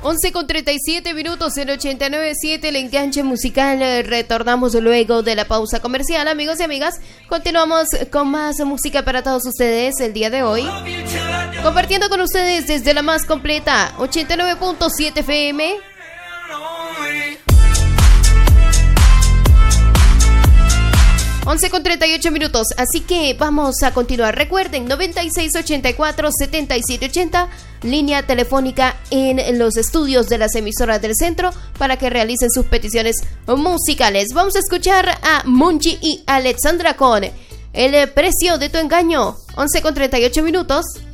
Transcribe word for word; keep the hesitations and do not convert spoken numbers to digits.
once con treinta y siete minutos en ochenta y nueve punto siete, el enganche musical. Retornamos luego de la pausa comercial, amigos y amigas. Continuamos con más música para todos ustedes el día de hoy, compartiendo con ustedes desde la más completa ochenta y nueve punto siete F M. once con treinta y ocho minutos, así que vamos a continuar. Recuerden, noventa y seis ochenta y cuatro setenta y siete ochenta, línea telefónica en los estudios de las emisoras del centro para que realicen sus peticiones musicales. Vamos a escuchar a Monchi y Alexandra con El precio de tu engaño. once con treinta y ocho minutos.